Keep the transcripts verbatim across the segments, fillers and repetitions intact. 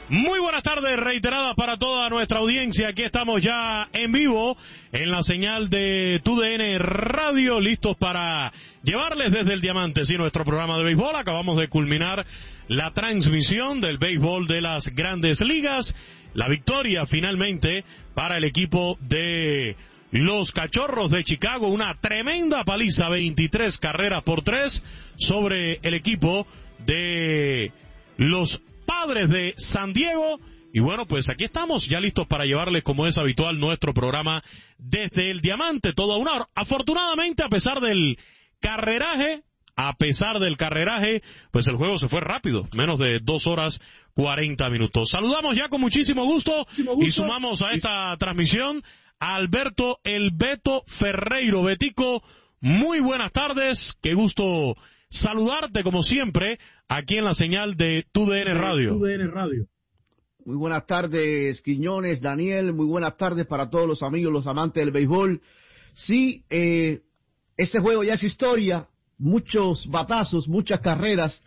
Muy buenas tardes, reiteradas para toda nuestra audiencia. Aquí estamos ya en vivo en la señal de T U D N Radio, listos para llevarles desde el Diamante, sí, nuestro programa de béisbol. Acabamos de culminar la transmisión del béisbol de las Grandes Ligas. La victoria finalmente para el equipo de los Cachorros de Chicago, una tremenda paliza, veintitrés carreras por tres sobre el equipo de los Padres de San Diego. Y bueno, pues aquí estamos ya listos para llevarles, como es habitual, nuestro programa desde el Diamante, toda una hora. Afortunadamente, a pesar del carreraje, a pesar del carreraje, pues el juego se fue rápido, menos de dos horas cuarenta minutos. Saludamos ya con muchísimo gusto, muchísimo gusto. Y sumamos a esta transmisión a Alberto El Beto Ferreiro. Betico, muy buenas tardes, qué gusto saludarte como siempre aquí en la señal de T U D N Radio. T U D N Radio. Muy buenas tardes, Quiñones, Daniel, muy buenas tardes para todos los amigos, los amantes del béisbol. Sí, eh, ese juego ya es historia, muchos batazos, muchas carreras,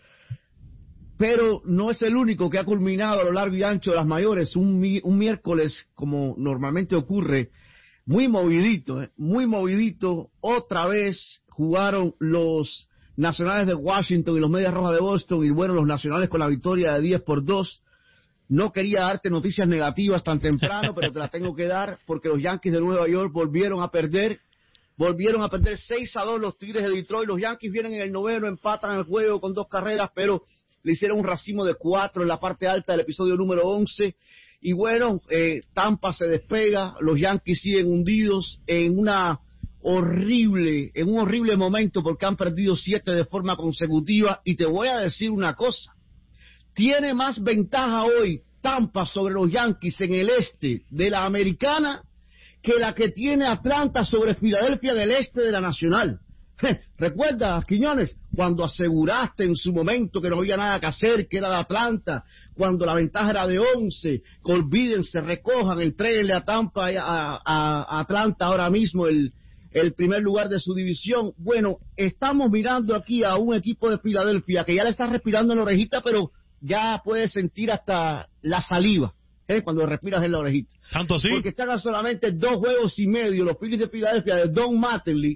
pero no es el único que ha culminado a lo largo y ancho de las mayores. Un, un miércoles, como normalmente ocurre, muy movidito, eh, muy movidito. Otra vez jugaron los Nacionales de Washington y los Medias Rojas de Boston, y bueno, los Nacionales con la victoria de diez por dos. No quería darte noticias negativas tan temprano, pero te las tengo que dar, porque los Yankees de Nueva York volvieron a perder, volvieron a perder seis a dos los Tigres de Detroit. Los Yankees vienen en el noveno, empatan el juego con dos carreras, pero le hicieron un racimo de cuatro en la parte alta del episodio número once, y bueno, eh, Tampa se despega, los Yankees siguen hundidos en una horrible, en un horrible momento, porque han perdido siete de forma consecutiva. Y te voy a decir una cosa, tiene más ventaja hoy Tampa sobre los Yankees en el este de la Americana que la que tiene Atlanta sobre Filadelfia del este de la Nacional. Recuerda, Quiñones, cuando aseguraste en su momento que no había nada que hacer, que era de Atlanta, cuando la ventaja era de once, que olvídense, recojan, entréguenle a Tampa, a, a, a Atlanta ahora mismo el el primer lugar de su división. Bueno, estamos mirando aquí a un equipo de Filadelfia que ya le está respirando en la orejita, pero ya puede sentir hasta la saliva, ¿eh? Cuando respiras en la orejita. ¿Tanto así? Porque están a solamente dos juegos y medio los Phillies de Filadelfia de Don Mattingly.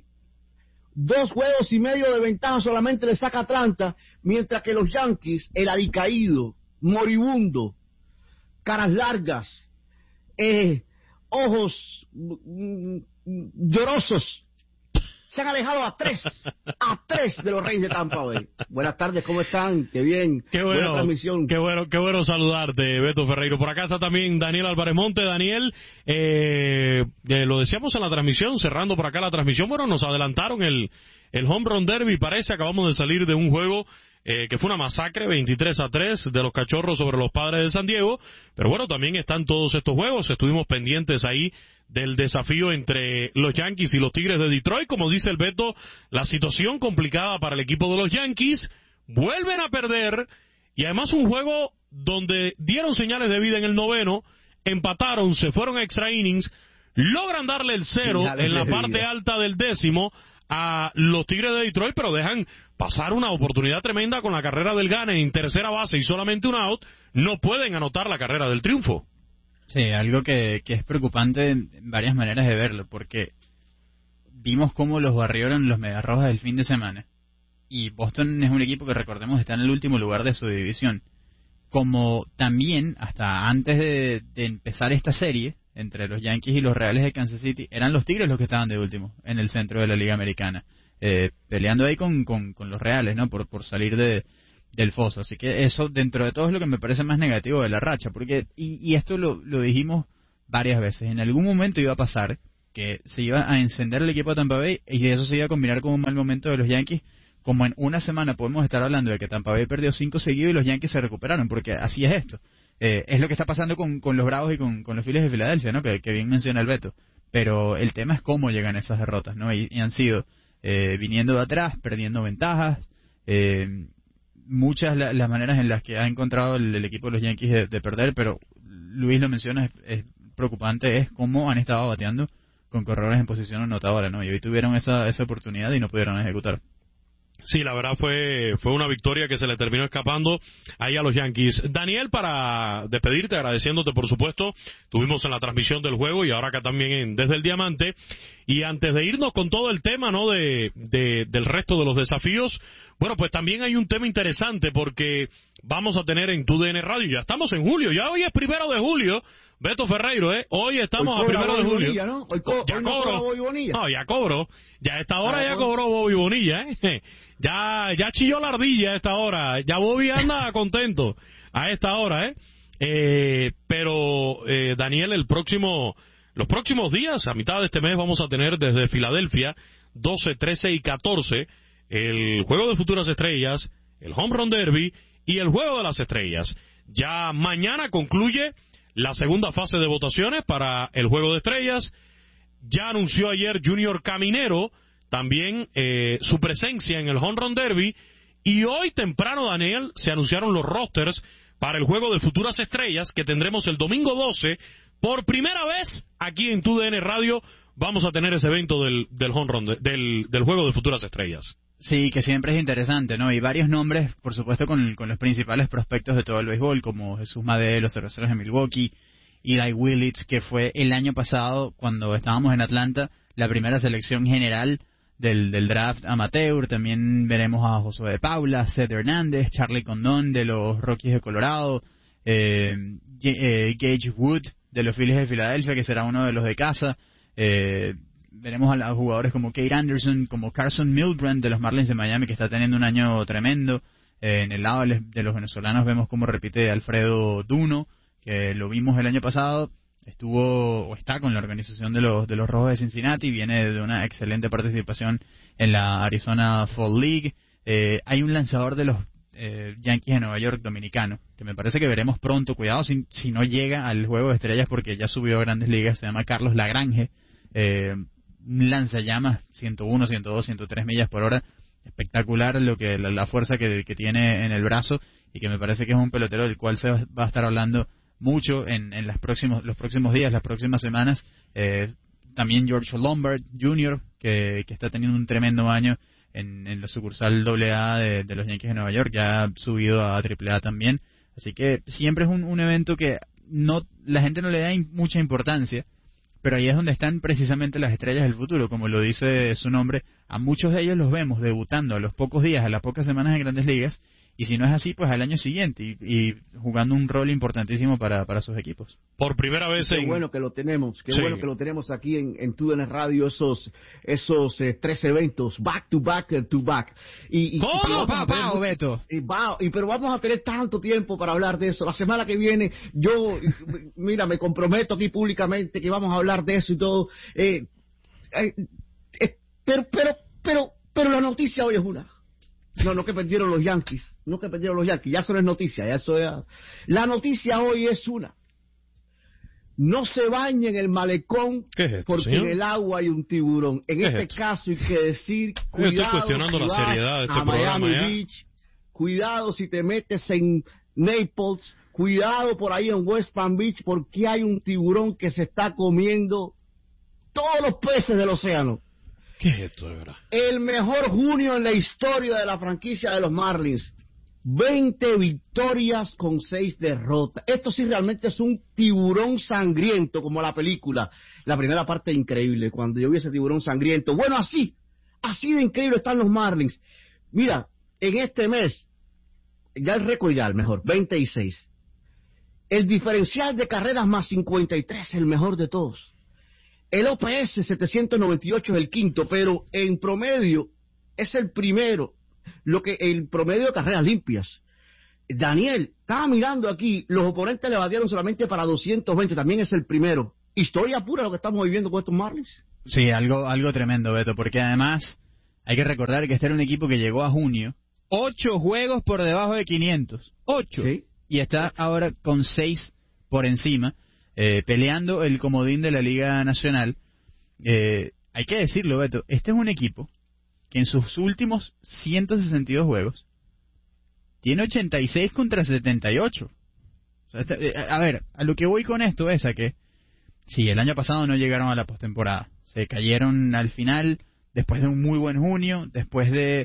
Dos juegos y medio de ventaja solamente le saca Atlanta, mientras que los Yankees, el alicaído, moribundo, caras largas, eh, ojos mm, llorosos, se han alejado a tres, a tres de los Reyes de Tampa Bay. Buenas tardes, ¿cómo están? Qué bien, qué bueno, buena transmisión. Qué bueno, qué bueno saludarte, Beto Ferreiro. Por acá está también Daniel Álvarez Monte. Daniel, eh, eh, lo decíamos en la transmisión, cerrando por acá la transmisión, bueno, nos adelantaron el, el Home Run Derby, parece, acabamos de salir de un juego Eh, que fue una masacre, veintitrés a tres de los Cachorros sobre los Padres de San Diego, pero bueno, también están todos estos juegos, estuvimos pendientes ahí del desafío entre los Yankees y los Tigres de Detroit. Como dice el Beto, la situación complicada para el equipo de los Yankees, vuelven a perder, y además un juego donde dieron señales de vida en el noveno, empataron, se fueron a extra innings, logran darle el cero en la parte alta del décimo a los Tigres de Detroit, pero dejan pasar una oportunidad tremenda con la carrera del Gane en tercera base y solamente un out, no pueden anotar la carrera del triunfo. Sí, algo que, que es preocupante en varias maneras de verlo, porque vimos cómo los barrieron los Medias Rojas del fin de semana, y Boston es un equipo que, recordemos, está en el último lugar de su división, como también hasta antes de, de empezar esta serie entre los Yankees y los Reales de Kansas City, eran los Tigres los que estaban de último en el centro de la Liga Americana, eh, peleando ahí con, con, con los Reales, ¿no? Por, por salir de, del foso. Así que eso, dentro de todo, es lo que me parece más negativo de la racha, porque, y, y esto lo, lo dijimos varias veces, en algún momento iba a pasar que se iba a encender el equipo de Tampa Bay, y eso se iba a combinar con un mal momento de los Yankees. Como en una semana podemos estar hablando de que Tampa Bay perdió cinco seguidos y los Yankees se recuperaron, porque así es esto. Eh, es lo que está pasando con, con los Bravos y con, con los Phillies de Filadelfia, ¿no? Que, que bien menciona el Beto. Pero el tema es cómo llegan esas derrotas, ¿no? Y, y han sido eh, viniendo de atrás, perdiendo ventajas, eh, muchas la, las maneras en las que ha encontrado el, el equipo de los Yankees de, de perder, pero Luis lo menciona, es, es preocupante, es cómo han estado bateando con corredores en posición anotadora, ¿no? Y hoy tuvieron esa, esa oportunidad y no pudieron ejecutar. Sí, la verdad fue fue una victoria que se le terminó escapando ahí a los Yankees. Daniel, para despedirte, agradeciéndote por supuesto, tuvimos en la transmisión del juego y ahora acá también en Desde el Diamante. Y antes de irnos con todo el tema, ¿no?, de, de del resto de los desafíos, bueno, pues también hay un tema interesante porque vamos a tener en Tu D N Radio, ya estamos en julio, ya hoy es primero de julio, Beto Ferreiro, ¿eh? Hoy estamos hoy a primero de julio. Bonilla, ¿no? Hoy co- ya hoy no cobro. Bobby Bonilla. No, ya cobró. Ya a esta hora ah, ya bueno. cobró Bobby Bonilla, ¿eh? Ya, ya chilló la ardilla a esta hora. Ya Bobby anda contento a esta hora, ¿eh? eh pero, eh, Daniel, el próximo, los próximos días, a mitad de este mes, vamos a tener desde Filadelfia, doce, trece y catorce, el Juego de Futuras Estrellas, el Home Run Derby y el Juego de las Estrellas. Ya mañana concluye la segunda fase de votaciones para el Juego de Estrellas. Ya anunció ayer Junior Caminero también eh, su presencia en el Home Run Derby. Y hoy temprano, Daniel, se anunciaron los rosters para el Juego de Futuras Estrellas que tendremos el domingo doce. Por primera vez aquí en Tu D N Radio vamos a tener ese evento del, del, home run de, del, del Juego de Futuras Estrellas. Sí, que siempre es interesante, ¿no? Y varios nombres, por supuesto, con, con los principales prospectos de todo el béisbol, como Jesús Madé, los Cerveceros de Milwaukee, Eli Willits, que fue el año pasado, cuando estábamos en Atlanta, la primera selección general del, del draft amateur. También veremos a Josué de Paula, Seth Hernández, Charlie Condon de los Rockies de Colorado, eh, eh, Gage Wood de los Phillies de Filadelfia, que será uno de los de casa. Eh, veremos a, a jugadores como Kate Anderson, como Carson Milbrand de los Marlins de Miami, que está teniendo un año tremendo. Eh, en el lado de, de los venezolanos vemos cómo repite Alfredo Duno, que lo vimos el año pasado, estuvo o está con la organización de los de los Rojos de Cincinnati, viene de una excelente participación en la Arizona Fall League. Eh, hay un lanzador de los eh, Yankees de Nueva York dominicano, que me parece que veremos pronto, cuidado si, si no llega al Juego de Estrellas porque ya subió a Grandes Ligas, se llama Carlos Lagrange, eh, un lanzallamas, ciento uno, ciento dos, ciento tres millas por hora, espectacular lo que la, la fuerza que, que tiene en el brazo, y que me parece que es un pelotero del cual se va, va a estar hablando mucho en, en las próximos, los próximos días, las próximas semanas. Eh, también George Lombard junior, que, que está teniendo un tremendo año en, en la sucursal doble A de, de los Yankees de Nueva York, ya ha subido a triple A también. Así que siempre es un, un evento que no la gente no le da in, mucha importancia, pero ahí es donde están precisamente las estrellas del futuro, como lo dice su nombre. A muchos de ellos los vemos debutando a los pocos días, a las pocas semanas en Grandes Ligas, y si no es así, pues al año siguiente, y, y jugando un rol importantísimo para, para sus equipos. Por primera vez qué en... bueno que lo tenemos, qué sí. bueno que lo tenemos aquí en, en Tu D N Radio, esos esos eh, tres eventos, back to back to back. Y, y, ¿Cómo, y papá, o Beto? Y, va, y, pero vamos a tener tanto tiempo para hablar de eso. La semana que viene, yo, mira, me comprometo aquí públicamente que vamos a hablar de eso y todo. Eh, eh, eh, pero, pero, pero, pero la noticia hoy es una. No, no que perdieron los Yankees, no que perdieron los Yankees, ya eso no es noticia, ya eso es... La noticia hoy es una. No se bañe en el malecón ¿Qué es esto, porque señor? en el agua hay un tiburón. En ¿Qué es este esto? caso hay que decir, Yo cuidado estoy cuestionando si la vas seriedad de este a programa Miami ya. Beach, cuidado si te metes en Naples, cuidado por ahí en West Palm Beach porque hay un tiburón que se está comiendo todos los peces del océano. ¿Qué es esto, de verdad? El mejor junio en la historia de la franquicia de los Marlins. veinte victorias con seis derrotas. Esto sí realmente es un tiburón sangriento, como la película. La primera parte increíble, cuando yo vi ese tiburón sangriento. Bueno, así, así de increíble están los Marlins. Mira, en este mes, ya el récord ya, el mejor, veinte y seis. El diferencial de carreras más cincuenta y tres, el mejor de todos. El O P S setecientos noventa y ocho es el quinto, pero en promedio es el primero, lo que el promedio de carreras limpias. Daniel, estaba mirando aquí, los oponentes le batieron solamente para doscientos veinte, también es el primero. Historia pura lo que estamos viviendo con estos Marlins. Sí, algo algo tremendo, Beto, porque además hay que recordar que este era un equipo que llegó a junio, ocho juegos por debajo de quinientos, ocho, ¿Sí? Y está ahora con seis por encima. Eh, peleando el comodín de la Liga Nacional. Eh, hay que decirlo, Beto, este es un equipo que en sus últimos ciento sesenta y dos juegos tiene ochenta y seis contra setenta y ocho. O sea, este, eh, a ver, a lo que voy con esto es a que sí, el año pasado no llegaron a la postemporada, se cayeron al final después de un muy buen junio, después de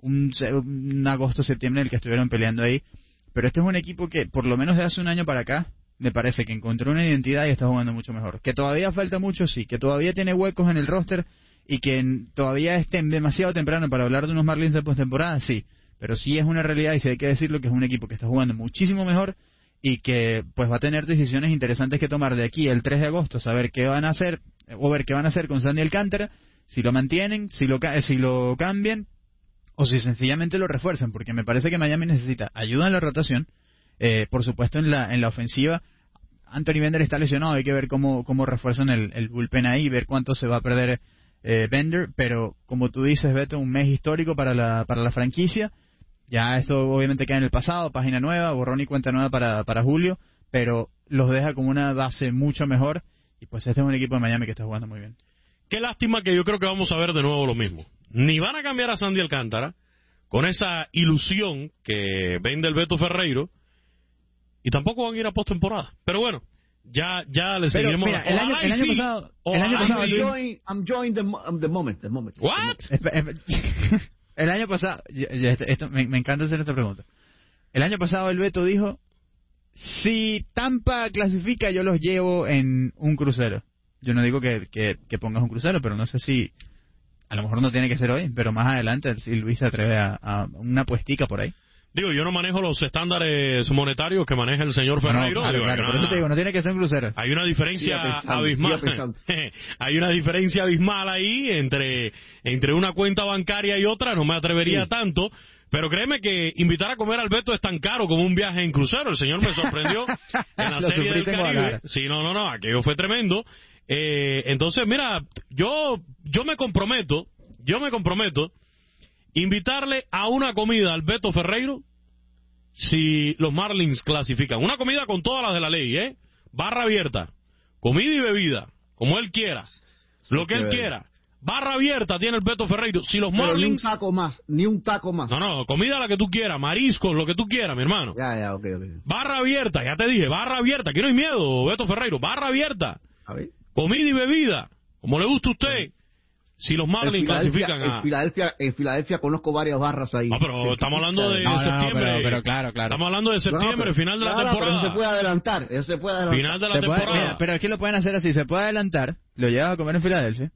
un, un agosto-septiembre en el que estuvieron peleando ahí. Pero este es un equipo que, por lo menos de hace un año para acá, me parece que encontró una identidad y está jugando mucho mejor. Que todavía falta mucho, sí. Que todavía tiene huecos en el roster y que todavía esté demasiado temprano para hablar de unos Marlins de postemporada, sí. Pero sí es una realidad y sí hay que decirlo que es un equipo que está jugando muchísimo mejor y que pues va a tener decisiones interesantes que tomar de aquí el tres de agosto, saber qué van a hacer, o ver qué van a hacer con Sandy Alcántara, si lo mantienen, si lo, si lo cambian, o si sencillamente lo refuerzan, porque me parece que Miami necesita ayuda en la rotación, eh, por supuesto en la en la ofensiva. Anthony Bender está lesionado, hay que ver cómo cómo refuerzan el, el bullpen ahí, ver cuánto se va a perder eh, Bender, pero como tú dices, Beto, un mes histórico para la para la franquicia. Ya esto obviamente queda en el pasado, página nueva, borrón y cuenta nueva para para Julio, pero los deja como una base mucho mejor, y pues este es un equipo de Miami que está jugando muy bien. Qué lástima que yo creo que vamos a ver de nuevo lo mismo. Ni van a cambiar a Sandy Alcántara con esa ilusión que vende el Beto Ferreiro, y tampoco van a ir a postemporada. Pero bueno, ya ya le Pero, seguiremos. mira, el año, el año sí. pasado, el año pasado, I'm Luis, enjoying, I'm enjoying the, mo- the moment, the moment. What? Espe- espe- el año pasado, yo- yo- esto, esto- me, me encanta hacer esta pregunta. El año pasado el Beto dijo, si Tampa clasifica yo los llevo en un crucero. Yo no digo que, que, que pongas un crucero, pero no sé si, a lo mejor no tiene que ser hoy, pero más adelante si Luis se atreve a, a una puestica por ahí. Digo, yo no manejo los estándares monetarios que maneja el señor No, no, Ferreiro. claro, Digo, claro, hay por una- eso te digo, no tiene que ser un crucero. Hay una diferencia Siga pensando, abismal. siga pensando. Hay una diferencia abismal ahí entre, entre una cuenta bancaria y otra. No me atrevería Sí. tanto. Pero créeme que invitar a comer al Beto es tan caro como un viaje en crucero. El señor me sorprendió en la Lo serie del sufriste en Caribe. Guadalajara. Sí, no, no, no. Aquello fue tremendo. Eh, entonces, mira, yo, yo me comprometo, yo me comprometo invitarle a una comida al Beto Ferreiro si los Marlins clasifican. Una comida con todas las de la ley, ¿eh? Barra abierta, comida y bebida, como él quiera, lo que él quiera. Barra abierta tiene el Beto Ferreiro. Si los Pero ni un Marlins... taco más, ni un taco más. No, no, comida la que tú quieras, mariscos, lo que tú quieras, mi hermano. Ya, ya, ok, ok. Barra abierta, ya te dije, barra abierta. Aquí no hay miedo, Beto Ferreiro. Barra abierta, A ver. comida y bebida, como le gusta a usted. Si los En Marlins Filadelfia, clasifican en a... Filadelfia, en Filadelfia conozco varias barras ahí. No, pero estamos hablando de No, no, septiembre. pero- pero claro, claro. Estamos hablando de No, no, septiembre, pero- final de la claro, temporada. Pero eso se puede adelantar, eso se puede adelantar. Final de la Se puede- temporada. mira, pero es que lo pueden hacer así, se puede adelantar, lo llevas a comer en Filadelfia,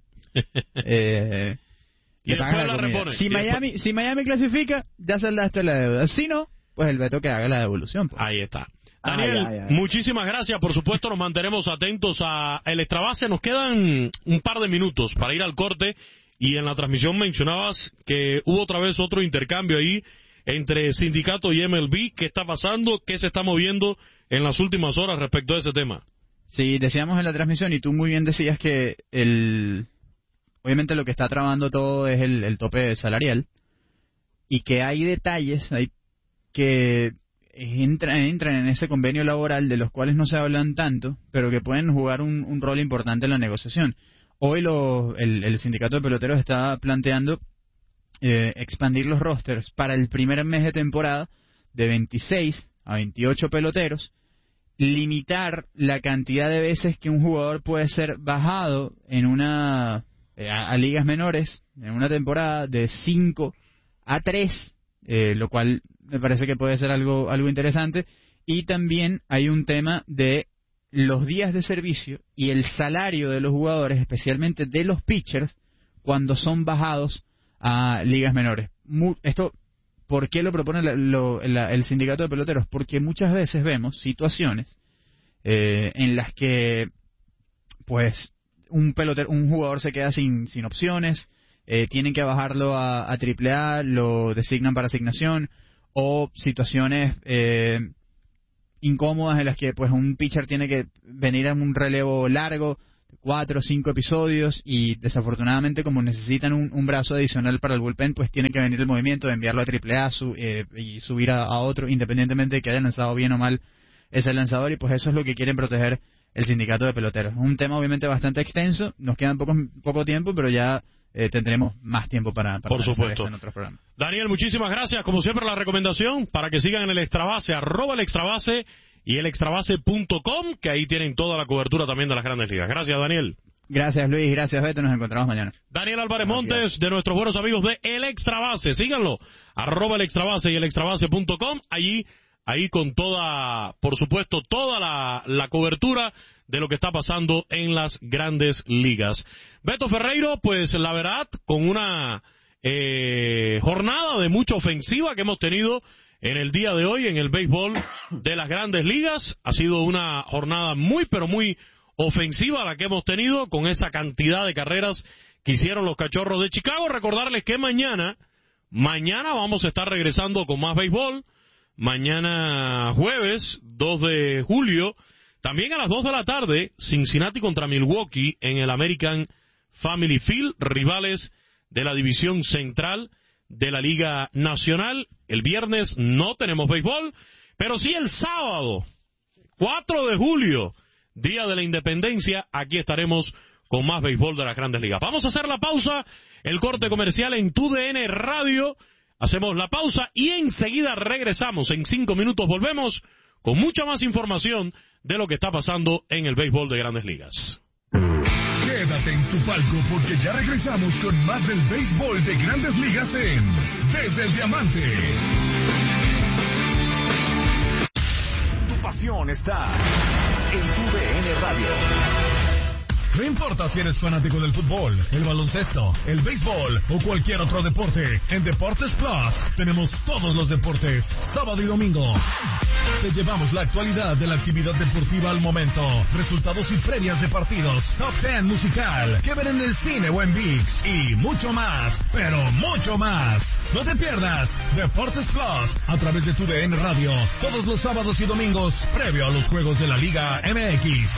eh, Y le pagas después la la comida. repone. Si Y Miami, si Miami clasifica, ya saldaste la deuda. Si no, pues el Beto que haga la devolución. Pues. Ahí está. Ay, Daniel, ay, ay. muchísimas gracias. Por supuesto, nos mantenemos atentos a el Extrabase. Nos quedan un par de minutos para ir al corte. Y en la transmisión mencionabas que hubo otra vez otro intercambio ahí entre sindicato y M L B. ¿Qué está pasando? ¿Qué se está moviendo en las últimas horas respecto a ese tema? Sí, decíamos en la transmisión y tú muy bien decías que el obviamente lo que está trabando todo es el, el tope salarial y que hay detalles hay que entran, entran en ese convenio laboral de los cuales no se hablan tanto, pero que pueden jugar un, un rol importante en la negociación. Hoy lo, el, el sindicato de peloteros está planteando eh, expandir los rosters para el primer mes de temporada de veintiséis a veintiocho peloteros, limitar la cantidad de veces que un jugador puede ser bajado en una eh, a, a ligas menores en una temporada de cinco a tres, eh, lo cual me parece que puede ser algo algo interesante. Y también hay un tema de los días de servicio y el salario de los jugadores, especialmente de los pitchers, cuando son bajados a ligas menores. Mu- esto, ¿por qué lo propone la- lo- la- el sindicato de peloteros? Porque muchas veces vemos situaciones eh, en las que, pues, un pelotero, un jugador se queda sin, sin opciones, eh, tienen que bajarlo a, a triple A, lo designan para asignación, o situaciones eh, incómodas en las que pues un pitcher tiene que venir a un relevo largo, cuatro o cinco episodios, y desafortunadamente como necesitan un, un brazo adicional para el bullpen, pues tiene que venir el movimiento de enviarlo a triple A su, eh, y subir a, a otro, independientemente de que haya lanzado bien o mal ese lanzador, y pues eso es lo que quieren proteger el sindicato de peloteros. Un tema obviamente bastante extenso, nos queda poco, poco tiempo, pero ya eh, tendremos más tiempo para, para Por supuesto. esto en otros programas. Daniel, muchísimas gracias. Como siempre, la recomendación para que sigan en el Extrabase, arroba el Extrabase y el extrabase punto com, que ahí tienen toda la cobertura también de las Grandes Ligas. Gracias, Daniel. Gracias, Luis. Gracias, Beto. Nos encontramos mañana. Daniel Álvarez Montes, de nuestros buenos amigos de El Extrabase. Síganlo, arroba El Extrabase y el extrabase punto com. Allí, ahí con toda, por supuesto, toda la, la cobertura de lo que está pasando en las grandes ligas. Beto Ferreiro, pues la verdad, con una eh, jornada de mucha ofensiva que hemos tenido en el día de hoy en el béisbol de las grandes ligas. Ha sido una jornada muy, pero muy ofensiva la que hemos tenido, con esa cantidad de carreras que hicieron los Cachorros de Chicago. Recordarles que mañana, mañana vamos a estar regresando con más béisbol. Mañana jueves, dos de julio, también a las dos de la tarde, Cincinnati contra Milwaukee en el American Family Field, rivales de la división central de la Liga Nacional. El viernes no tenemos béisbol, pero sí el sábado, cuatro de julio, Día de la Independencia, aquí estaremos con más béisbol de las grandes ligas. Vamos a hacer la pausa, el corte comercial en Tu D N Radio. Hacemos la pausa y enseguida regresamos. En cinco minutos volvemos con mucha más información de lo que está pasando en el béisbol de grandes ligas. Quédate en tu palco porque ya regresamos con más del béisbol de grandes ligas en Desde el Diamante. Tu pasión está en Tu D N Radio. No importa si eres fanático del fútbol, el baloncesto, el béisbol o cualquier otro deporte, en Deportes Plus tenemos todos los deportes, sábado y domingo. Te llevamos la actualidad de la actividad deportiva al momento, resultados y previas de partidos, top ten musical, que ver en el cine o en ViX y mucho más, pero mucho más. No te pierdas Deportes Plus a través de Tu D N Radio, todos los sábados y domingos, previo a los juegos de la Liga M X.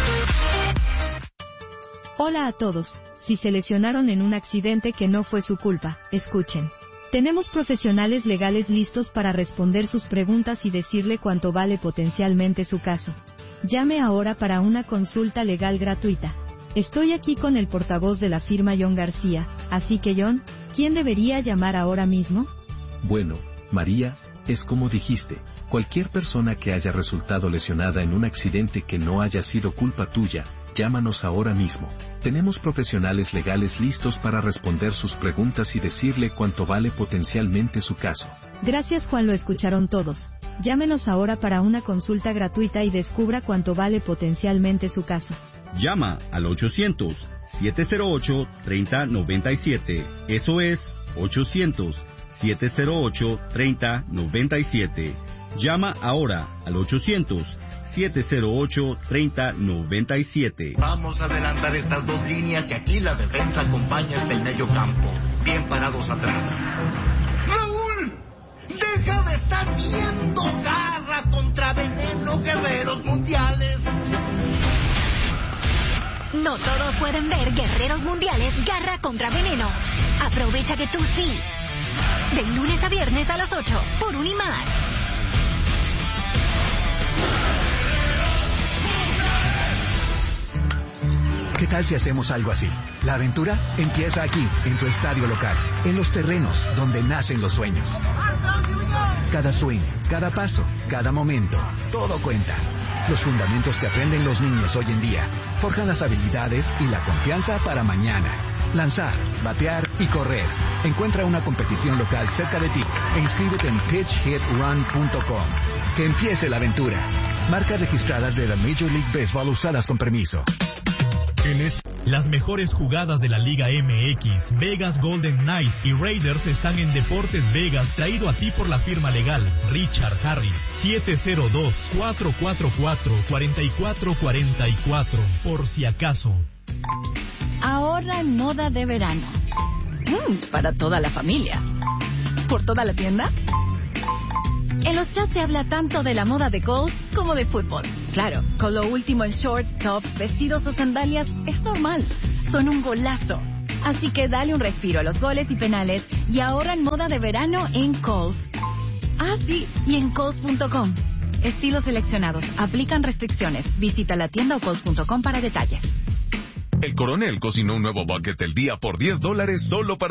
Hola a todos. Si se lesionaron en un accidente que no fue su culpa, escuchen. Tenemos profesionales legales listos para responder sus preguntas y decirle cuánto vale potencialmente su caso. Llame ahora para una consulta legal gratuita. Estoy aquí con el portavoz de la firma John García, así que John, ¿quién debería llamar ahora mismo? Bueno, María, es como dijiste, cualquier persona que haya resultado lesionada en un accidente que no haya sido culpa tuya, llámanos ahora mismo. Tenemos profesionales legales listos para responder sus preguntas y decirle cuánto vale potencialmente su caso. Gracias, Juan, lo escucharon todos. Llámenos ahora para una consulta gratuita y descubra cuánto vale potencialmente su caso. Llama al ochocientos, siete cero ocho, tres cero nueve siete. Eso es ochocientos, siete cero ocho, tres cero nueve siete. Llama ahora al ochocientos, siete cero ocho, tres cero nueve siete. Vamos a adelantar estas dos líneas y aquí la defensa acompaña hasta el medio campo. Bien parados atrás. ¡Raúl! ¡Deja de estar viendo! ¡Garra contra veneno, guerreros mundiales! No todos pueden ver Guerreros Mundiales Garra contra Veneno. Aprovecha que tú sí. De lunes a viernes a las ocho por Unimar. ¿Qué tal si hacemos algo así? La aventura empieza aquí, en tu estadio local, en los terrenos donde nacen los sueños. Cada swing, cada paso, cada momento, todo cuenta. Los fundamentos que aprenden los niños hoy en día forjan las habilidades y la confianza para mañana. Lanzar, batear y correr. Encuentra una competición local cerca de ti e inscríbete en pitch hit run punto com. Que empiece la aventura. Marcas registradas de la Major League Baseball usadas con permiso. En este, las mejores jugadas de la Liga M X, Vegas Golden Knights y Raiders están en Deportes Vegas, traído a ti por la firma legal Richard Harris. siete cero dos, cuatro cuatro cuatro, cuatro cuatro cuatro cuatro, por si acaso. Ahorra en moda de verano. Mm, para toda la familia. ¿Por toda la tienda? En los chats se habla tanto de la moda de golf como de fútbol. Claro, con lo último en shorts, tops, vestidos o sandalias es normal. Son un golazo. Así que dale un respiro a los goles y penales y ahorra en moda de verano en Kohl's. Ah, sí, y en Kohl's punto com. Estilos seleccionados. Aplican restricciones. Visita la tienda o Kohl's punto com para detalles. El Coronel cocinó un nuevo bucket del día por diez dólares solo para ti.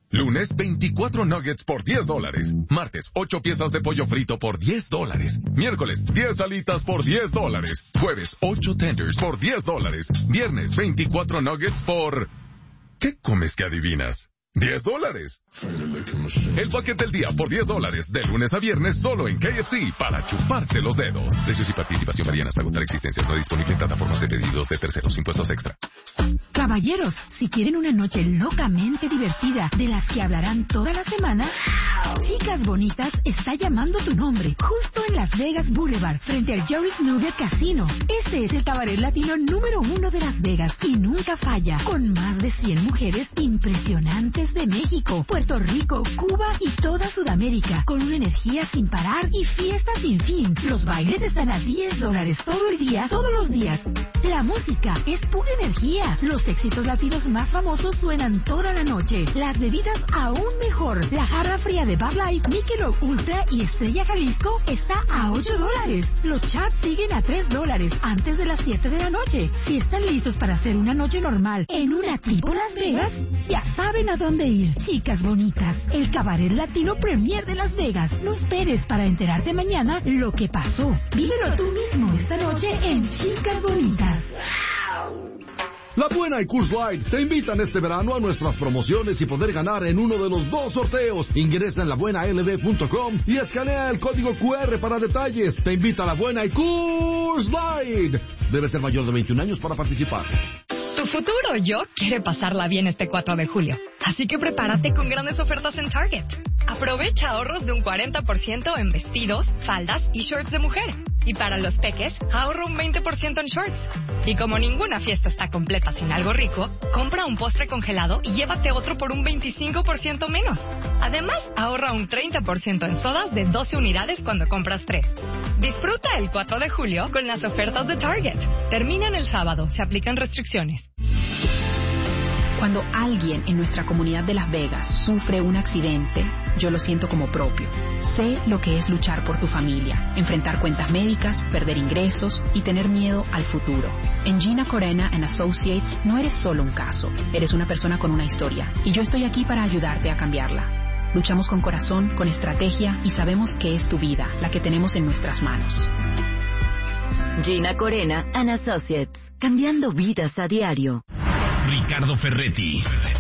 Lunes, veinticuatro nuggets por diez dólares. Martes, ocho piezas de pollo frito por diez dólares. Miércoles, diez alitas por diez dólares. Jueves, ocho tenders por diez dólares. Viernes, veinticuatro nuggets por... ¿Qué comes que adivinas? diez dólares. El paquete del día por diez dólares. De lunes a viernes solo en K F C para chuparse los dedos. Precios y participación varían hasta agotar existencias. No disponible en plataformas de pedidos de terceros. Impuestos extra. Caballeros, si quieren una noche locamente divertida de las que hablarán toda la semana, Chicas Bonitas está llamando tu nombre justo en Las Vegas Boulevard, frente al Jerry's Nugget Casino. Este es el cabaret latino número uno de Las Vegas y nunca falla, con más de cien mujeres impresionantes de México, Puerto Rico, Cuba y toda Sudamérica, con una energía sin parar y fiestas sin fin. Los bailes están a diez dólares todo el día, todos los días. La música es pura energía. Los éxitos latinos más famosos suenan toda la noche. Las bebidas aún mejor. La jarra fría de Bud Light, Michelob Ultra y Estrella Jalisco está a ocho dólares. Los chats siguen a tres dólares antes de las siete de la noche. Si están listos para hacer una noche normal en una tipo Las Vegas, ya saben a dónde ir. Chicas Bonitas, el cabaret latino premier de Las Vegas. No esperes para enterarte mañana lo que pasó. Vívelo tú mismo esta noche en Chicas Bonitas. La Buena y Coors Light te invitan este verano a nuestras promociones y poder ganar en uno de los dos sorteos. Ingresa en la buena l b punto com y escanea el código Q R para detalles. Te invita La Buena y Coors Light. Debe ser mayor de veintiún años para participar. Tu futuro yo quiere pasarla bien este cuatro de julio. Así que prepárate con grandes ofertas en Target. Aprovecha ahorros de un cuarenta por ciento en vestidos, faldas y shorts de mujer. Y para los peques, ahorra un veinte por ciento en shorts. Y como ninguna fiesta está completa sin algo rico, compra un postre congelado y llévate otro por un veinticinco por ciento menos. Además, ahorra un treinta por ciento en sodas de doce unidades cuando compras tres. Disfruta el cuatro de julio con las ofertas de Target. Terminan el sábado, se aplican restricciones. Cuando alguien en nuestra comunidad de Las Vegas sufre un accidente, yo lo siento como propio. Sé lo que es luchar por tu familia, enfrentar cuentas médicas, perder ingresos y tener miedo al futuro. En Gina Corena and Associates no eres solo un caso, eres una persona con una historia y yo estoy aquí para ayudarte a cambiarla. Luchamos con corazón, con estrategia y sabemos que es tu vida la que tenemos en nuestras manos. Gina Corena and Associates, cambiando vidas a diario. Ricardo Ferretti,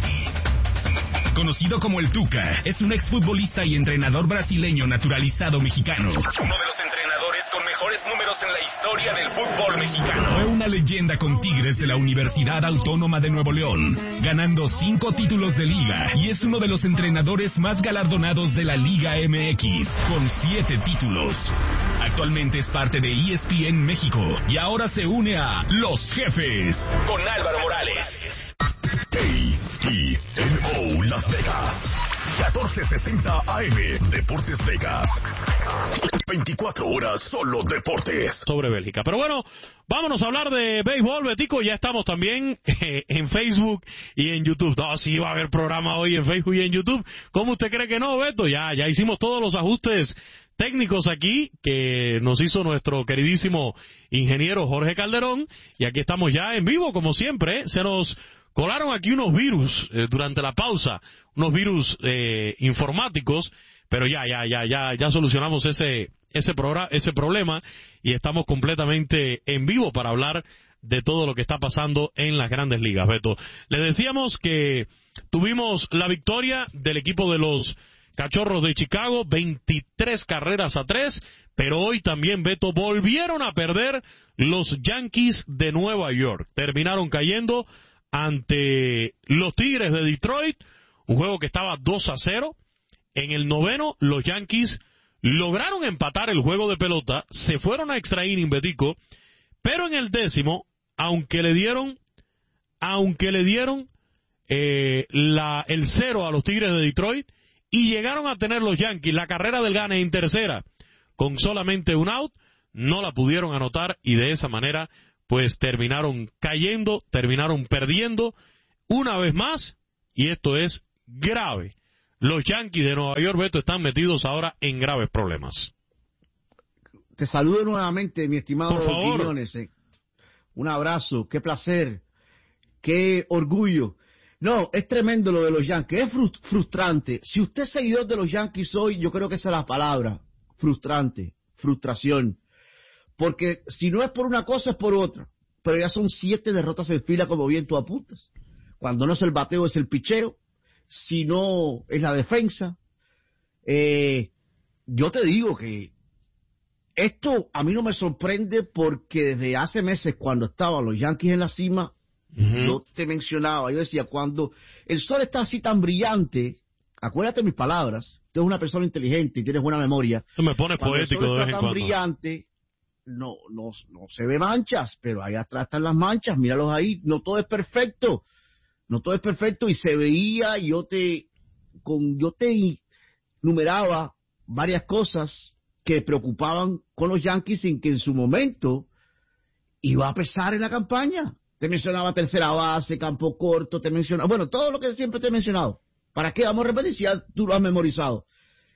conocido como el Tuca, es un exfutbolista y entrenador brasileño naturalizado mexicano. Uno de los entrenadores con mejores números en la historia del fútbol mexicano. Fue una leyenda con Tigres de la Universidad Autónoma de Nuevo León, ganando cinco títulos de liga, y es uno de los entrenadores más galardonados de la Liga M X, con siete títulos. Actualmente es parte de E S P N México y ahora se une a Los Jefes con Álvaro Morales. A E N O Las Vegas, catorce sesenta A M, Deportes Vegas. veinticuatro horas solo deportes. Sobre Bélgica. Pero bueno, vámonos a hablar de béisbol, Betico. Ya estamos también eh, en Facebook y en YouTube. No, sí va a haber programa hoy en Facebook y en YouTube. ¿Cómo usted cree que no, Beto? Ya, ya hicimos todos los ajustes técnicos aquí que nos hizo nuestro queridísimo ingeniero Jorge Calderón. Y aquí estamos ya en vivo, como siempre. Se nos colaron aquí unos virus eh, durante la pausa, unos virus eh, informáticos, pero ya, ya, ya, ya, ya solucionamos ese ese programa, ese problema y estamos completamente en vivo para hablar de todo lo que está pasando en las Grandes Ligas, Beto. Les decíamos que tuvimos la victoria del equipo de los Cachorros de Chicago, veintitrés carreras a tres, pero hoy también, Beto, volvieron a perder los Yankees de Nueva York. Terminaron cayendo ante los Tigres de Detroit, un juego que estaba dos a cero. En el noveno, los Yankees lograron empatar el juego de pelota, se fueron a extra inning, Betico, pero en el décimo, aunque le dieron, aunque le dieron eh, la, el cero a los Tigres de Detroit, y llegaron a tener los Yankees la carrera del gane en tercera, con solamente un out, no la pudieron anotar, y de esa manera pues terminaron cayendo, terminaron perdiendo una vez más, y esto es grave. Los Yankees de Nueva York, Beto, están metidos ahora en graves problemas. Te saludo nuevamente, mi estimado Por favor. Quiñones. Un abrazo, qué placer, qué orgullo No, es tremendo lo de los Yankees, es frustrante. Si usted es seguidor de los Yankees hoy, yo creo que esa es la palabra, frustrante, frustración. Porque si no es por una cosa, es por otra. Pero ya son siete derrotas en fila, como bien tú apuntas. Cuando no es el bateo, es el picheo. Si no, es la defensa. Eh, yo te digo que esto a mí no me sorprende porque desde hace meses, cuando estaban los Yankees en la cima, uh-huh. yo te mencionaba, yo decía, cuando el sol está así tan brillante, acuérdate de mis palabras, tú eres una persona inteligente y tienes buena memoria. Tú me pones poético de vez en cuando. Cuando el sol está tan brillante, no, no, no se ve manchas, pero ahí atrás están las manchas, míralos ahí, no todo es perfecto, no todo es perfecto, y se veía, y yo te, con, yo te numeraba varias cosas que preocupaban con los Yankees sin que en su momento iba a pesar en la campaña. Te mencionaba tercera base, campo corto, te mencionaba, bueno, todo lo que siempre te he mencionado. ¿Para qué vamos a repetir si ya tú lo has memorizado?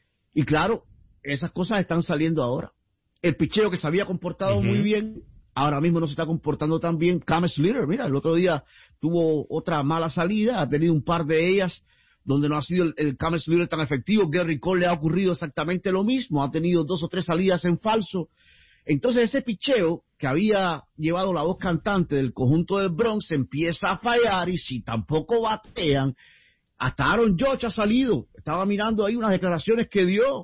Y claro, esas cosas están saliendo ahora. El picheo que se había comportado uh-huh. muy bien, ahora mismo no se está comportando tan bien. Cam Slater, mira, el otro día tuvo otra mala salida, ha tenido un par de ellas donde no ha sido el, el Cam Slater tan efectivo. Gary Cole le ha ocurrido exactamente lo mismo, ha tenido dos o tres salidas en falso. Entonces ese picheo que había llevado la voz cantante del conjunto del Bronx empieza a fallar, y si tampoco batean, hasta Aaron Judge ha salido. Estaba mirando ahí unas declaraciones que dio,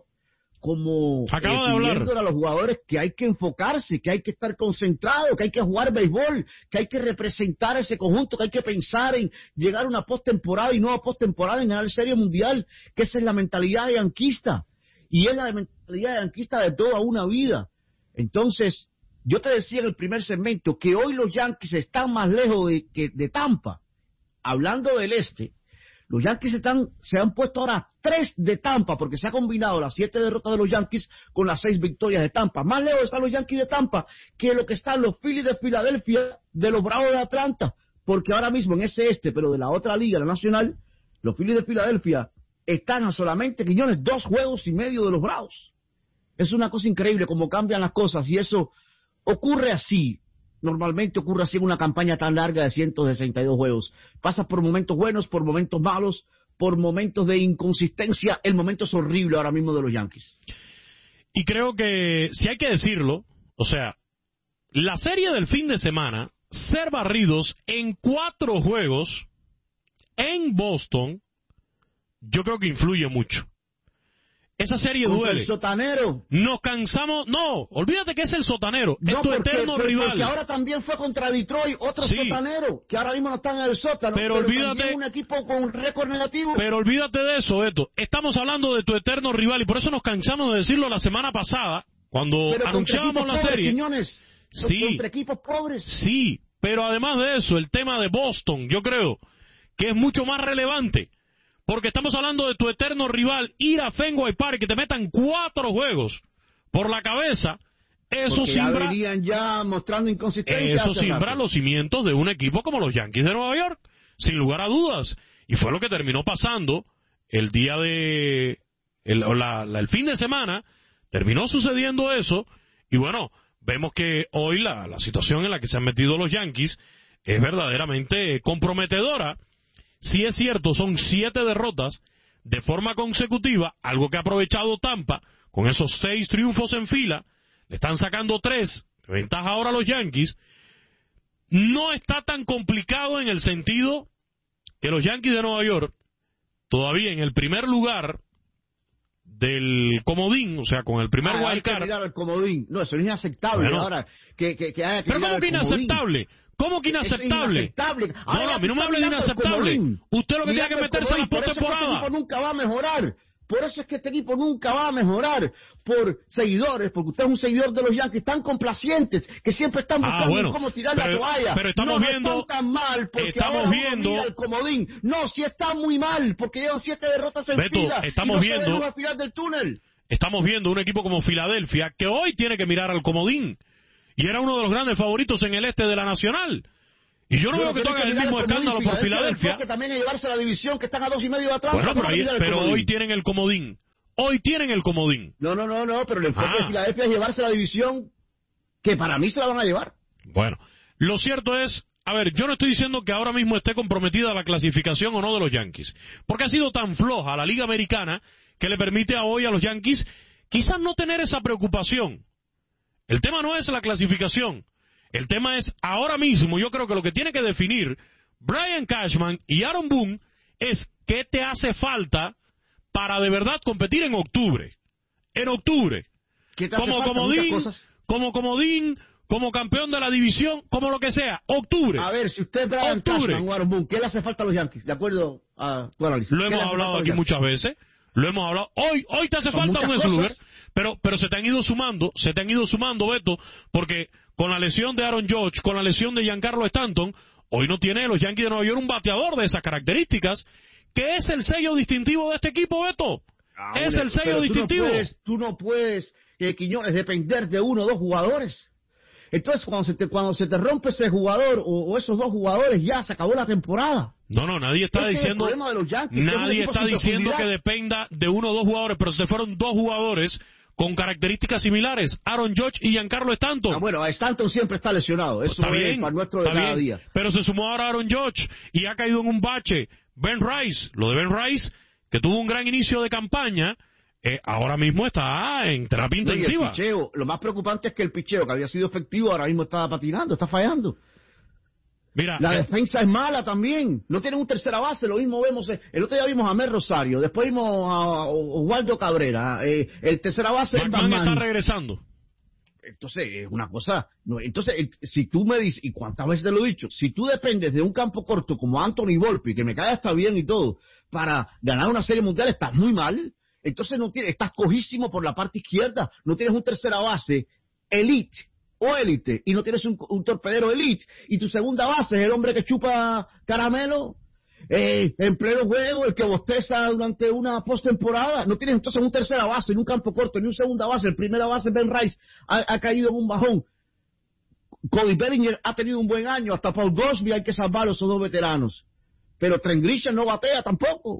como acaba eh, de hablar a los jugadores que hay que enfocarse, que hay que estar concentrados, que hay que jugar béisbol, que hay que representar ese conjunto, que hay que pensar en llegar a una postemporada y no a postemporada en ganar el Serie Mundial, que esa es la mentalidad yanquista, y es la mentalidad yanquista de toda una vida. Entonces, yo te decía en el primer segmento que hoy los Yankees están más lejos de, que de Tampa. Hablando del este, los Yankees están, se han puesto ahora tres de Tampa, porque se ha combinado las siete derrotas de los Yankees con las seis victorias de Tampa. Más lejos están los Yankees de Tampa que lo que están los Phillies de Filadelfia, de los Bravos de Atlanta, porque ahora mismo en ese este, pero de la otra liga, la nacional, los Phillies de Filadelfia están a solamente, Quiñones, dos juegos y medio de los Bravos. Es una cosa increíble cómo cambian las cosas, y eso ocurre así. Normalmente ocurre así en una campaña tan larga de ciento sesenta y dos juegos. Pasas por momentos buenos, por momentos malos, por momentos de inconsistencia. El momento es horrible ahora mismo de los Yankees. Y creo que, si hay que decirlo, o sea, la serie del fin de semana, ser barridos en cuatro juegos en Boston, yo creo que influye mucho. Esa serie Contra duele. El sotanero. Nos cansamos. No, olvídate que es el sotanero. No, es tu porque, eterno pero, rival. Porque ahora también fue contra Detroit, otro sí. sotanero, que ahora mismo no están en el sótano. Pero, pero olvídate. Un equipo con un récord negativo. Pero olvídate de eso, Eto. Estamos hablando de tu eterno rival, y por eso nos cansamos de decirlo la semana pasada, cuando pero anunciábamos la pobres, serie. Quiñones, sí. Contra equipos pobres. Sí, pero además de eso, el tema de Boston, yo creo que es mucho más relevante. Porque estamos hablando de tu eterno rival, ir a Fenway Park y que te metan cuatro juegos por la cabeza. Eso Porque simbra, ya venían ya mostrando inconsistencia. Eso simbra los cimientos de un equipo como los Yankees de Nueva York, sin lugar a dudas. Y fue lo que terminó pasando el día de... El, la, la, el fin de semana, terminó sucediendo eso. Y bueno, vemos que hoy la, la situación en la que se han metido los Yankees es verdaderamente comprometedora. Sí es cierto, son siete derrotas de forma consecutiva, algo que ha aprovechado Tampa con esos seis triunfos en fila. Le están sacando tres de ventaja ahora a los Yankees. No está tan complicado en el sentido que los Yankees de Nueva York, todavía en el primer lugar del comodín, o sea, con el primer ah, wild card. Hay que mirar al comodín. No, eso es inaceptable. Bueno, ahora que, que, que haya que pero ¿cómo que inaceptable? ¿Cómo que inaceptable? Es inaceptable. No, no, a mí no me hable de inaceptable. Usted lo que tiene que meterse en la postemporada. Este equipo nunca va a mejorar. Por eso es que este equipo nunca va a mejorar. Por seguidores, porque usted es un seguidor de los Yankees tan complacientes que siempre están buscando ah, bueno, cómo tirar pero, la toalla. Pero estamos no, viendo. No están tan mal porque estamos ahora viendo. Mira el comodín. No, sí está muy mal porque llevan siete derrotas en Beto, fila estamos y no viendo. se ven al final del túnel. Estamos viendo un equipo como Filadelfia que hoy tiene que mirar al comodín. Y era uno de los grandes favoritos en el este de la Nacional. Y yo no veo que tú hagas el mismo escándalo por Filadelfia. Que también es llevarse la división, que están a dos y medio de atrás. Bueno, pero, ahí, pero hoy tienen el comodín. Hoy tienen el comodín. No, no, no, no, pero el enfoque ah. de Filadelfia es llevarse la división, que para mí se la van a llevar. Bueno, lo cierto es, a ver, yo no estoy diciendo que ahora mismo esté comprometida la clasificación o no de los Yankees, porque ha sido tan floja la Liga Americana que le permite a hoy a los Yankees quizás no tener esa preocupación. El tema no es la clasificación, el tema es ahora mismo, yo creo que lo que tiene que definir Brian Cashman y Aaron Boone es qué te hace falta para de verdad competir en octubre. En octubre. ¿Qué te hace como falta? comodín, Muchas cosas. como comodín, como campeón de la división, como lo que sea. Octubre. A ver, si usted es Brian octubre. Cashman o Aaron Boone, ¿qué le hace falta a los Yankees? De acuerdo a tu análisis. Lo ¿Qué le hemos hace hablado falta a los aquí Yankees? muchas veces. Lo hemos hablado. Hoy, hoy te hace Son falta un muchas Sluber, cosas. pero, pero se te han ido sumando, se te han ido sumando, Beto, porque con la lesión de Aaron Judge, con la lesión de Giancarlo Stanton, hoy no tiene los Yankees de Nueva York un bateador de esas características, que es el sello distintivo de este equipo, Beto. Ahora, es el sello pero distintivo. Tú no puedes, tú no puedes eh, Quiñones, depender de uno o dos jugadores. Entonces, cuando se te, cuando se te rompe ese jugador o, o esos dos jugadores, ya se acabó la temporada. No, no, nadie está Ese es el diciendo, problema de los Yankees, que es un nadie equipo está sin diciendo que profundidad. dependa de uno o dos jugadores, pero se fueron dos jugadores con características similares, Aaron Judge y Giancarlo Stanton. Ah, bueno, Stanton siempre está lesionado, eso Está es bien, para nuestro de está cada bien, día. pero se sumó ahora Aaron Judge y ha caído en un bache. Ben Rice, lo de Ben Rice, que tuvo un gran inicio de campaña, eh, ahora mismo está en terapia No, y el intensiva. picheo, lo más preocupante es que el picheo, que había sido efectivo, ahora mismo está patinando, está fallando. Mira, La eh, defensa es mala también. No tienen un tercera base. Lo mismo vemos. eh, El otro día vimos a Mer Rosario. Después vimos a Oswaldo Cabrera. Eh, el tercera base es McMahon Batman. está regresando. Entonces, es una cosa. No, entonces, eh, si tú me dices, y cuántas veces te lo he dicho, si tú dependes de un campo corto como Anthony Volpe, que me cae hasta bien y todo, para ganar una serie mundial, estás muy mal. Entonces, no tienes, estás cojísimo por la parte izquierda. No tienes un tercera base elite o élite, y no tienes un, un torpedero elite, y tu segunda base es el hombre que chupa caramelo eh, en pleno juego, el que bosteza durante una postemporada. No tienes entonces un tercera base, ni un campo corto, ni un segunda base. El primera base, Ben Rice, ha, ha caído en un bajón. Cody Bellinger ha tenido un buen año, hasta Paul Goldschmidt hay que salvar a esos dos veteranos. Pero Trent Grisham no batea tampoco.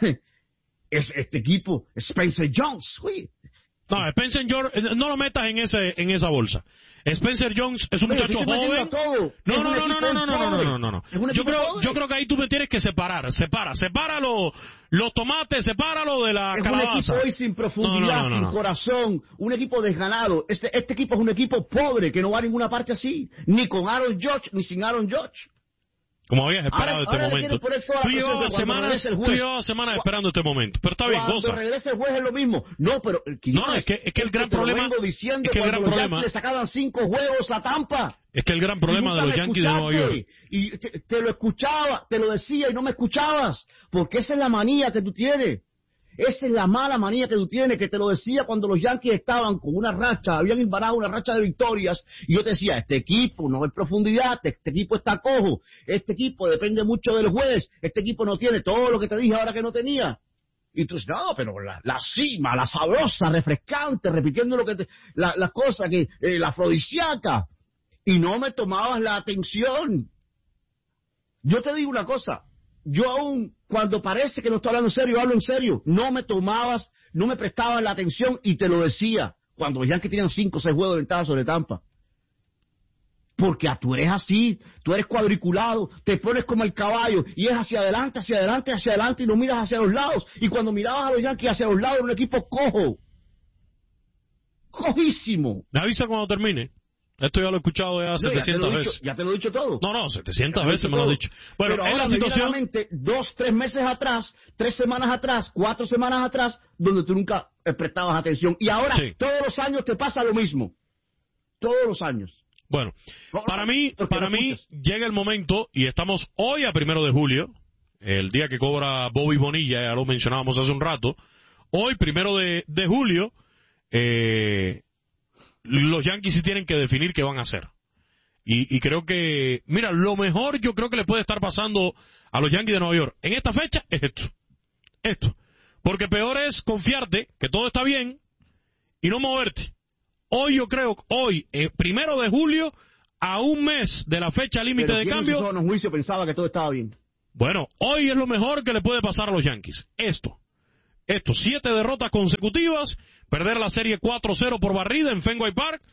Es este equipo, Spencer Jones, uy. No, Spencer Jones, eh, no lo metas en ese en esa bolsa. Spencer Jones es un Oye, muchacho estoy joven. todo. No, Es no, un no, no, equipo no, no, no, pobre. no, no, no. Es un Yo equipo creo, pobre. yo creo que ahí tú me tienes que separar, separa, separa los, los tomates, sepáralo de la Es un calabaza. equipo hoy sin profundidad, No, no, no, no, sin no. corazón, un equipo desganado. Este, este equipo es un equipo pobre que no va a ninguna parte así, ni con Aaron Judge, ni sin Aaron Judge. Como habías esperado Ahora- este ahora le momento. quieren poner toda la Tú presión llevabas que cuando semanas, regrese el tú juez- llevabas semanas esperando este momento. Pero está bien, Cuando goza. regrese el juez es lo mismo. No, pero el Quiñones, No, es que- es que el gran te lo problema- vengo diciendo es que el cuando gran los problema- Yankees le sacaban cinco juegos a Tampa. Es que el gran problema Y de nunca los me Yankees de Nueva York. escuchaste. Y te, te lo escuchaba, te lo decía y no me escuchabas. Porque esa es la manía que tú tienes. Esa es la mala manía que tú tienes, que te lo decía cuando los Yankees estaban con una racha, habían embarado una racha de victorias, y yo te decía, este equipo no hay profundidad, este equipo está cojo, este equipo depende mucho del juez, este equipo no tiene todo lo que te dije ahora que no tenía. Y tú dices, no, pero la, la cima, la sabrosa, refrescante, repitiendo lo que te, la, las cosas, que eh, la afrodisíaca, y no me tomabas la atención. Yo te digo una cosa, yo aún, cuando parece que no estoy hablando en serio, hablo en serio. No me tomabas, no me prestabas la atención y te lo decía. Cuando los Yankees tenían cinco o seis juegos de ventaja sobre Tampa. Porque tú eres así, tú eres cuadriculado, te pones como el caballo y es hacia adelante, hacia adelante, hacia adelante y no miras hacia los lados. Y cuando mirabas a los Yankees hacia los lados era un equipo cojo. Cojísimo. Me avisa cuando termine. Esto ya lo he escuchado ya No, ya te setecientas lo he dicho- veces. Ya te lo he dicho todo. No, no, setecientas Ya te he veces dicho me lo has todo. dicho. Bueno, Pero es ahora la me viene a situación. mente dos, tres meses atrás, tres semanas atrás, cuatro semanas atrás, donde tú nunca eh, prestabas atención. Y ahora, Sí. todos los años te pasa lo mismo. Todos los años. Bueno, No, para no, mí, porque para no mí escuchas. llega el momento y estamos hoy a primero de julio, el día que cobra Bobby Bonilla, ya lo mencionábamos hace un rato. Hoy, primero de, de julio, eh, los Yankees sí tienen que definir qué van a hacer. Y, y creo que, mira, lo mejor yo creo que le puede estar pasando a los Yankees de Nueva York en esta fecha es esto. Esto. Porque peor es confiarte que todo está bien y no moverte. Hoy yo creo, hoy, eh, primero de julio, a un mes de la fecha límite Pero de ¿quién en cambio. su sano juicio pensaba que todo estaba bien? Bueno, hoy es lo mejor que le puede pasar a los Yankees. Esto. Esto. Siete derrotas consecutivas, perder la serie cuatro cero por barrida en Fenway Park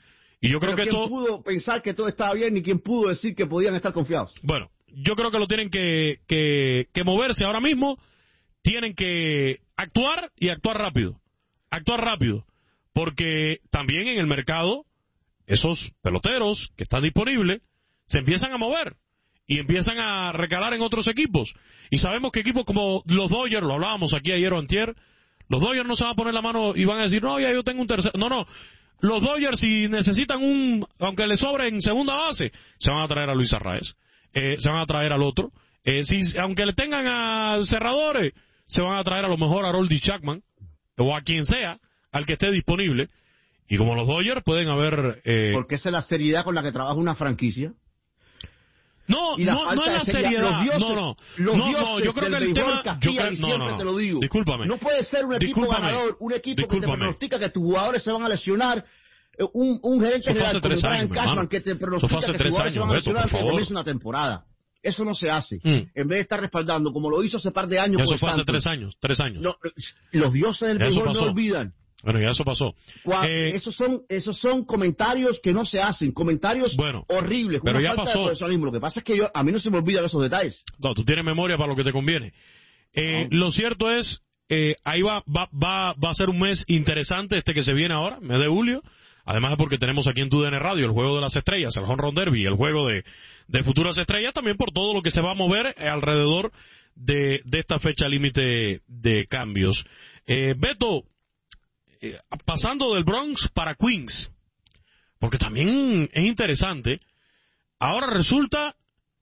Y yo creo Pero que ¿quién todo... pudo pensar que todo estaba bien y quién pudo decir que podían estar confiados? Bueno, yo creo que lo tienen que, que, que moverse ahora mismo. Tienen que actuar y actuar rápido. Actuar rápido. Porque también en el mercado, esos peloteros que están disponibles se empiezan a mover y empiezan a recalar en otros equipos. Y sabemos que equipos como los Dodgers, lo hablábamos aquí ayer o antier, los Dodgers no se van a poner la mano y van a decir, no, ya yo tengo un tercer... No, no. Los Dodgers, si necesitan un... Aunque le sobre en segunda base, se van a traer a Luis Arraez. Eh, se van a traer al otro. Eh, si, aunque le tengan a cerradores, se van a traer a lo mejor a Aroldis Chapman o a quien sea, al que esté disponible. Y como los Dodgers pueden haber... Eh... Porque esa es la seriedad con la que trabaja una franquicia. No, no, no es la seriedad. Los dioses, no, no. Los no, dioses no, yo creo del que el tema... Yo creo, y no, siempre no, te lo digo. Discúlpame. No puede ser un equipo Discúlpame. ganador, un equipo Discúlpame. que te pronostica que tus jugadores se van a lesionar, un, un gerente Eso fue hace general como tres Brian años, Cashman hermano. que te Eso fue pronostica hace que tus tres jugadores se van a años, Beto, lesionar por antes de favor. comience una temporada. Eso no se hace. Mm. En vez de estar respaldando, como lo hizo hace par de años. Eso con fue hace Stanton. tres años, tres años. No, los dioses del Ya eso béisbol no pasó. olvidan. Bueno, ya eso pasó. Cua- Eh, esos son esos son comentarios que no se hacen, comentarios Bueno, horribles, con pero una ya falta pasó. de profesionalismo. Lo que pasa es que yo, a mí no se me olvidan esos detalles. No, tú tienes memoria para lo que te conviene. Eh, No. Lo cierto es, eh, ahí va, va, va, va a ser un mes interesante este que se viene ahora, mes de julio. Además de porque tenemos aquí en tu D N Radio el juego de las estrellas, el Home Run Derby, el juego de, de futuras estrellas, también por todo lo que se va a mover alrededor de, de esta fecha límite de cambios. Eh, Beto, eh, pasando del Bronx para Queens, porque también es interesante, ahora resulta,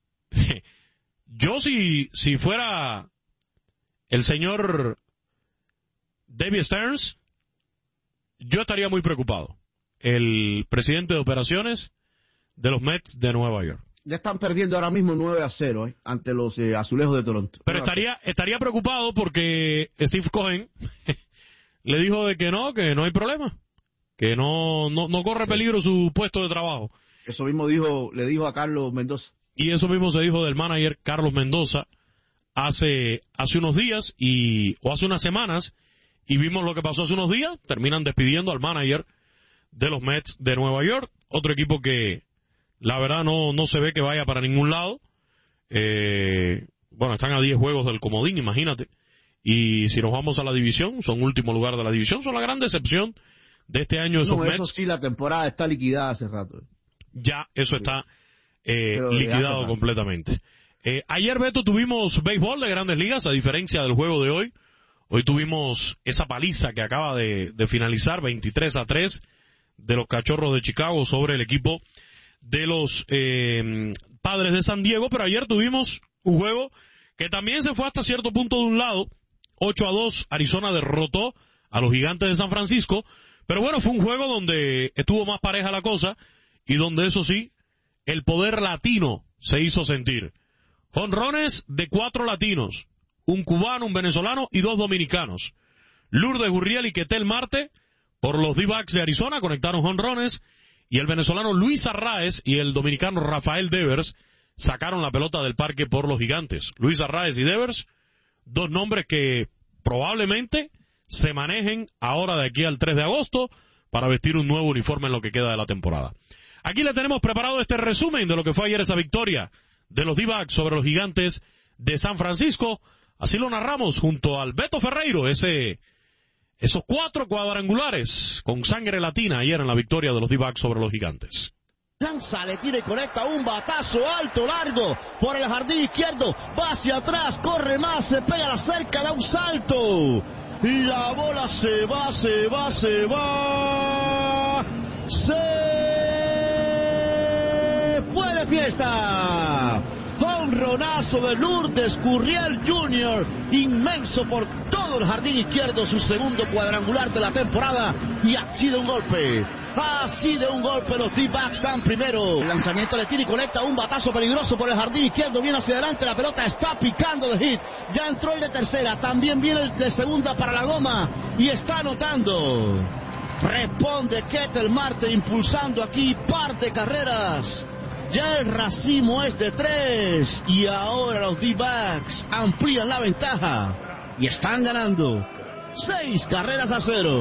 yo si, si fuera el señor David Stearns, yo estaría muy preocupado. El presidente de operaciones de los Mets de Nueva York. Ya están perdiendo ahora mismo nueve a cero eh, ante los eh, Azulejos de Toronto. Pero nueve a cero. estaría estaría preocupado porque Steve Cohen le dijo de que no, que no hay problema, que no no, no corre peligro su puesto de trabajo. Eso mismo dijo, le dijo a Carlos Mendoza. Y eso mismo se dijo del manager Carlos Mendoza hace hace unos días y o hace unas semanas, y vimos lo que pasó hace unos días. Terminan despidiendo al manager de los Mets de Nueva York, otro equipo que la verdad no, no se ve que vaya para ningún lado. Eh, bueno, están a diez juegos del comodín, imagínate. Y si nos vamos a la división, son último lugar de la división, son la gran decepción de este año esos No, Mets. eso sí, la temporada está liquidada hace rato. Ya, eso está eh, Pero de hace liquidado rato. completamente. Eh, ayer, Beto, tuvimos béisbol de Grandes Ligas, a diferencia del juego de hoy. Hoy tuvimos esa paliza que acaba de, de finalizar, veintitrés a tres, de los Cachorros de Chicago sobre el equipo de los eh, Padres de San Diego. Pero ayer tuvimos un juego que también se fue hasta cierto punto de un lado. ocho a dos, Arizona derrotó a los Gigantes de San Francisco. Pero bueno, fue un juego donde estuvo más pareja la cosa y donde, eso sí, el poder latino se hizo sentir. Jonrones de cuatro latinos, un cubano, un venezolano y dos dominicanos. Lourdes Gurriel y Ketel Marte por los D-backs de Arizona conectaron jonrones, y el venezolano Luis Arraez y el dominicano Rafael Devers sacaron la pelota del parque por los Gigantes. Luis Arraez y Devers, dos nombres que probablemente se manejen ahora de aquí al tres de agosto para vestir un nuevo uniforme en lo que queda de la temporada. Aquí le tenemos preparado este resumen de lo que fue ayer esa victoria de los D-backs sobre los Gigantes de San Francisco. Así lo narramos junto al Beto Ferreiro, ese, esos cuatro cuadrangulares con sangre latina ayer en la victoria de los D-backs sobre los Gigantes. Lanza, le tira y conecta un batazo alto, largo, por el jardín izquierdo, va hacia atrás, corre más, se pega a la cerca, da un salto, y la bola se va, se va, se va, se fue de fiesta. Jonronazo de Lourdes Gurriel junior, inmenso por todo el jardín izquierdo, su segundo cuadrangular de la temporada, y ha sido un golpe. Así de un golpe los D-backs están primero. El lanzamiento le tira y conecta un batazo peligroso por el jardín izquierdo. Viene hacia adelante, la pelota está picando de hit. Ya entró el de tercera, también viene el de segunda para la goma y está anotando. Responde Ketel Marte impulsando aquí par de carreras. Ya el racimo es de tres y ahora los D-backs amplían la ventaja y están ganando seis carreras a cero.